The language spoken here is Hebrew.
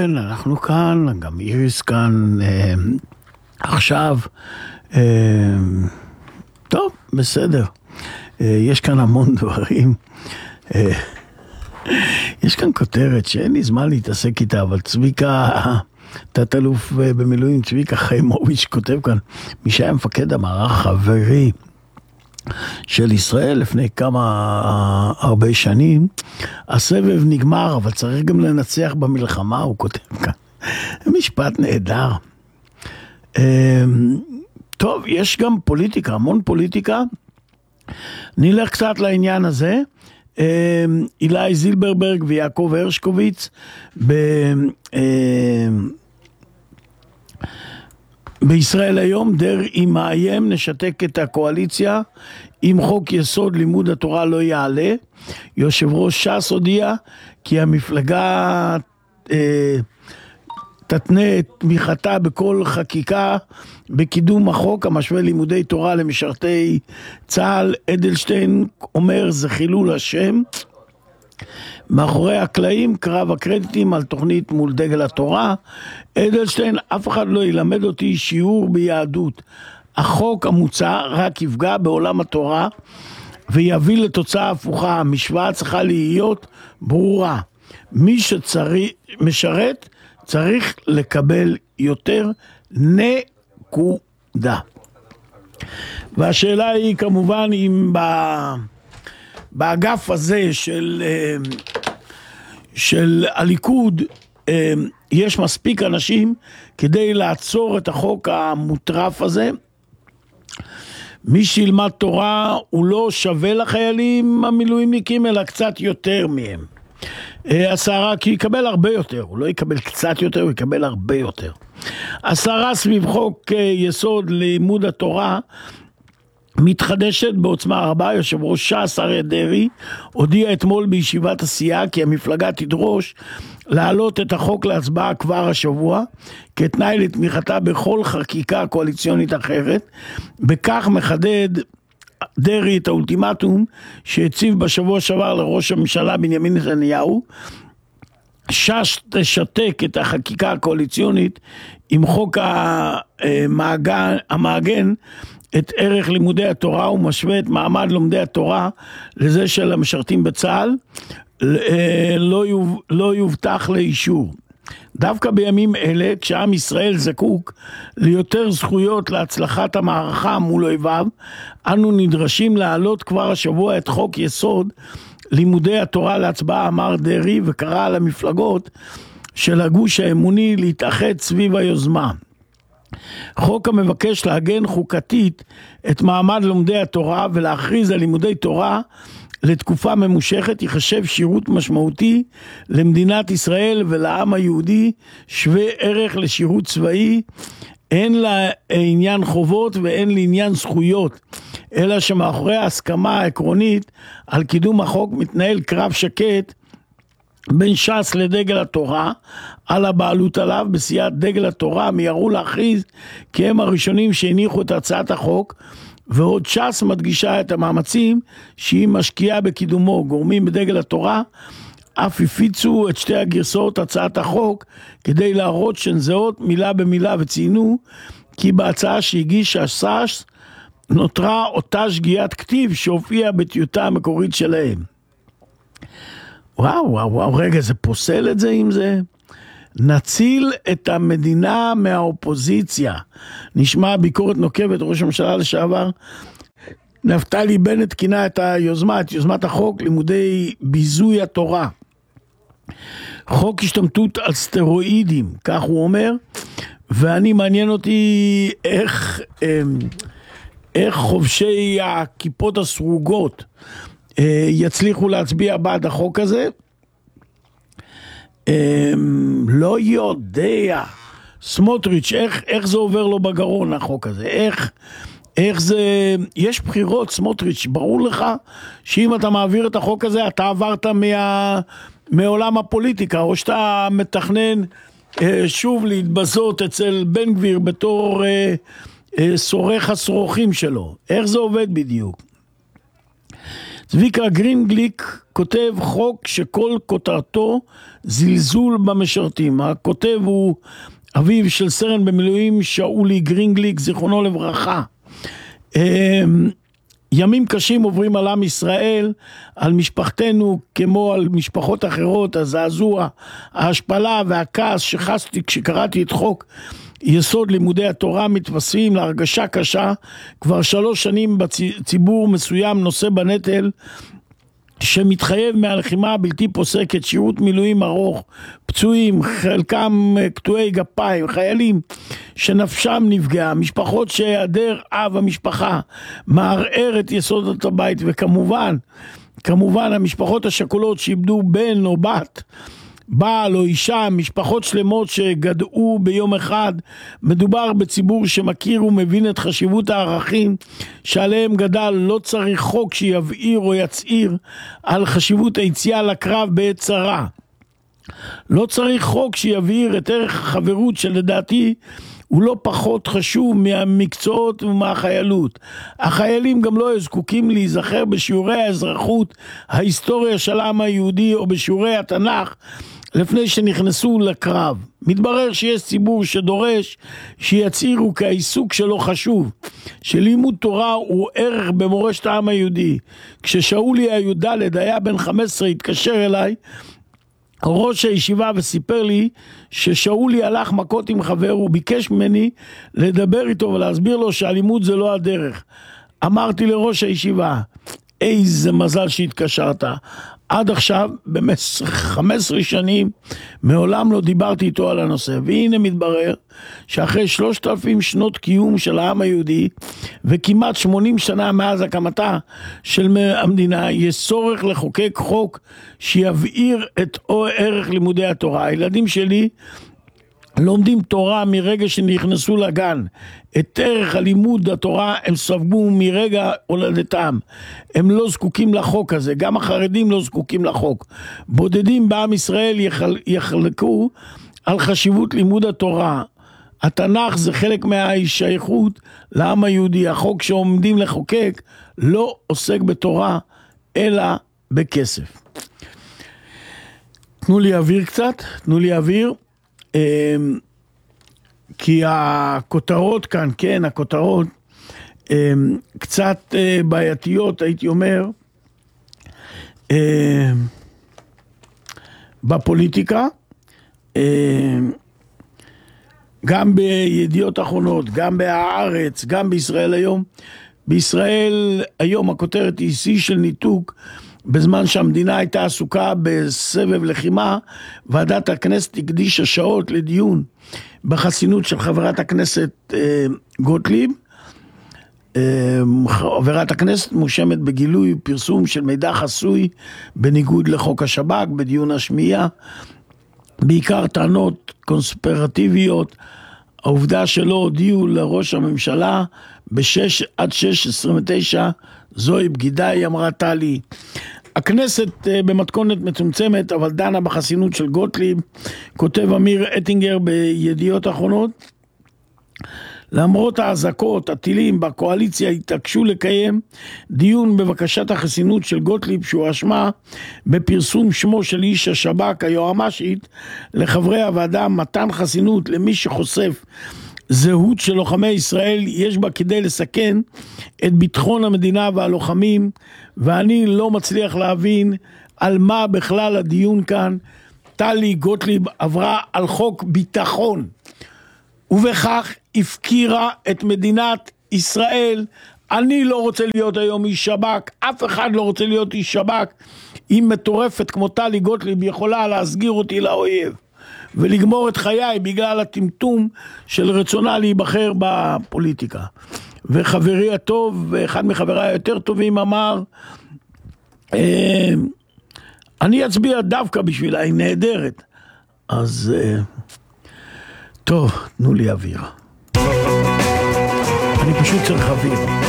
כן, אנחנו כאן, גם איריס כאן עכשיו. טוב, בסדר. יש כאן המון דברים. יש כאן כותרת שאין לי זמן להתעסק איתה, אבל צביקה, תת-אלוף במילואים, צביקה חיימוביץ' כותב כאן, מי שהיה מפקד המערך חברי של ישראל לפני הרבה שנים, הסבב נגמר, אבל צריך גם לנצח במלחמה, הוא כותב כאן. משפט נהדר. טוב, יש גם פוליטיקה, המון פוליטיקה. נלך קצת לעניין הזה. אילי זילברברג ויעקב הרשקוביץ בישראל היום, דרעי מאיים, נשתק את הקואליציה, אם חוק יסוד לימוד התורה לא יעלה. יושב ראש ש"ס הודיע כי המפלגה תתנה את תמיכתה בכל חקיקה בקידום החוק המשווה לימודי תורה למשרתי צה"ל. אדלשטיין אומר זה חילול השם. מאחורי הקלעים קרב הקרדיטים על תוכנית מול דגל התורה. אדלשטיין, אף אחד לא ילמד אותי שיעור ביהדות. החוק המוצע רק יפגע בעולם התורה ויביא לתוצאה הפוכה. המשוואה צריכה להיות ברורה. מי שמשרת צריך לקבל יותר, נקודה. והשאלה היא כמובן אם באגף הזה של הליכוד יש מספיק אנשים כדי לעצור את החוק המוטרף הזה. מי שילמד תורה הוא לא שווה לחיילים המילואימניקים אלא קצת יותר מהם. הסערה, כי יקבל הרבה יותר, הוא לא יקבל קצת יותר, הוא יקבל הרבה יותר. הסערה סביב חוק יסוד לימוד התורה מתחדשת בעוצמה רבה. יושב ראש ש"ס אריה דרעי הודיע אתמול בישיבת הסיעה כי המפלגה תדרוש להעלות את החוק להצבעה כבר השבוע כתנאי לתמיכתה בכל חקיקה קואליציונית אחרת. בכך מחדד דרעי את האולטימטום שהציב בשבוע שעבר לראש הממשלה בנימין נתניהו. ש"ס תשתק את החקיקה הקואליציונית עם חוק המעגן את ערך לימודי התורה ומשווה את מעמד לומדי התורה לזה של המשרתים בצה"ל, לא יובטח לאישור. דווקא בימים אלה, כשעם ישראל זקוק ליותר זכויות להצלחת המערכה מול אויביו, אנו נדרשים להעלות כבר השבוע את חוק יסוד לימודי התורה להצבעה, אמר דרעי, וקרא למפלגות של הגוש האמוני להתאחד סביב היוזמה. חוק המבקש לעגן חוקתית את מעמד לומדי התורה ולהכריז על לימודי תורה לתקופה ממושכת יחשב שירות משמעותי למדינת ישראל ולעם היהודי, שווה ערך לשירות צבאי, אין לעניין חובות ואין לעניין זכויות, אלא שמאחורי ההסכמה העקרונית על קידום החוק מתנהל קרב שקט בין ש"ס לדגל התורה על הבעלות עליו. בסיעת דגל התורה מיהרו להכריז כי הם הראשונים שהניחו את הצעת החוק, ועוד ש"ס מדגישה את המאמצים שהיא משקיעה בקידומו. גורמים בדגל התורה אף הפיצו את שתי הגרסאות הצעת החוק כדי להראות שהן זהות מילה במילה, וציינו כי בהצעה שהגישה ש"ס נותרה אותה שגיאת כתיב שהופיעה בטיוטה המקורית שלהם. וואו, רגע, זה פוסל את זה עם זה? נציל את המדינה מהאופוזיציה. נשמע ביקורת נוקבת. ראש הממשלה לשעבר נפתלי בנט כינה את יוזמת החוק לימודי ביזוי התורה. חוק השתמטות על סטרואידים, כך הוא אומר, ואני מעניין אותי איך חובשי הכיפות הסרוגות יצליחו להצביע בעד החוק הזה. לא יודע, סמוטריץ', איך זה עובר לו בגרון החוק הזה, איך זה, יש בחירות סמוטריץ', ברור לך שאם אתה מעביר את החוק הזה אתה עברת מעולם הפוליטיקה, או שאתה מתכנן שוב להתבזות אצל בן גביר בתור שורך השרוכים שלו. איך זה עובד בדיוק? צביקה גרינגליק כותב חוק שכל כותרתו זלזול במשרתים. הכותב הוא אביו של סרן במילואים שאולי גרינגליק, זיכרונו לברכה. ימים קשים עוברים על עם ישראל, על משפחתנו כמו על משפחות אחרות. הזעזוע, ההשפלה והכעס שחסתי כשקראתי את חוק יסוד לימודי התורה מתווספים להרגשה קשה. כבר 3 שנים בציבור מסוים נושא בנטל שמתחייב מהלחימה הבלתי פוסקת, שירות מילואים ארוך, פצועים, חלקם קטועי גפיים, חיילים שנפשם נפגעה, משפחות שהיעדר אב המשפחה מערער את יסודות הבית, וכמובן המשפחות השכולות שאיבדו בן או בת, בעל או אישה, משפחות שלמות שגדעו ביום אחד. מדובר בציבור שמכיר ומבין את חשיבות הערכים שעליהם גדל. לא צריך חוק שיבעיר או יצעיר על חשיבות היציאה לקרב בעת צרה. לא צריך חוק שיבעיר את ערך החברות שלדעתי הוא לא פחות חשוב מהמקצועות ומהחיילות. החיילים גם לא זקוקים להיזכר בשיעורי האזרחות, ההיסטוריה של העם היהודי או בשיעורי התנ"ך לפני שנכנסו לקרב. מתברר שיש ציבור שדורש שיצהירו כי העיסוק שלו חשוב, שלימוד תורה הוא ערך במורשת העם היהודי. כששאולי הי"ד היה בן 15 התקשר אליי ראש הישיבה וסיפר לי ששאולי הלך מכות עם חבר, הוא ביקש ממני לדבר איתו ולהסביר לו שהלימוד זה לא הדרך. אמרתי לראש הישיבה, איזה מזל שהתקשרת. עד עכשיו, במשך 15 שנים, מעולם לא דיברתי איתו על הנושא. והנה מתברר שאחרי 3,000 שנות קיום של העם היהודי, וכמעט 80 שנה מאז הקמתה של המדינה, יש צורך לחוקק חוק שיבעיר את ערך לימודי התורה. הילדים שלי לומדים תורה מרגע שנכנסו לגן. את ערך הלימוד התורה הם ספגו מרגע הולדתם. הם לא זקוקים לחוק הזה, גם החרדים לא זקוקים לחוק. בודדים בעם ישראל יחלקו על חשיבות לימוד התורה. התנ"ך זה חלק מהשייכות לעם היהודי. החוק שעומדים לחוקק לא עוסק בתורה אלא בכסף. תנו לי אוויר קצת, תנו לי אוויר. כי הכותרות כאן, כן, הכותרות קצת בעייתיות, הייתי אומר, בפוליטיקה, גם בידיעות אחרונות, גם בהארץ, גם בישראל היום. בישראל היום הכותרת היא שיא של ניתוק. בזמן שהמדינה הייתה עסוקה בסבב לחימה, ועדת הכנסת הקדישה שעות לדיון בחסינות של חברת הכנסת גוטליב. חברת הכנסת מואשמת בגילוי פרסום של מידע חסוי בניגוד לחוק השב"כ בדיון השמיעה, בעיקר טענות קונספירטיביות. העובדה שלא הודיעו לראש הממשלה ב-6 עד 6:29 זוהי בגידה, היא אמרה טלי. הכנסת במתכונת מצומצמת אבל דנה בחסינות של גוטליב. כותב אמיר אטינגר בידיעות אחרונות, למרות האזעקות, הטילים בקואליציה התעקשו לקיים דיון בבקשת החסינות של גוטליב שהואשמה בפרסום שמו של איש השב"כ. היועמ"שית לחברי הוועדה, מתן חסינות למי שחושף זהות של לוחמי ישראל יש בה כדי לסכן את ביטחון המדינה והלוחמים, ואני לא מצליח להבין על מה בכלל הדיון כאן. טלי גוטליב עברה על חוק ביטחון ובכך הפקירה את מדינת ישראל. אני לא רוצה להיות היום איש שב"כ, אף אחד לא רוצה להיות איש שב"כ. אם מטורפת כמו טלי גוטליב יכולה להסגיר אותי לאויב ולגמור את חיי בגלל הטמטום של רצונה להיבחר בפוליטיקה. וחברי הטוב, ואחד מחבריי היותר טובים אמר, אני אצביע דווקא בשבילה, היא נהדרת. אז טוב, תנו לי אוויר. אני פשוט צריך אוויר.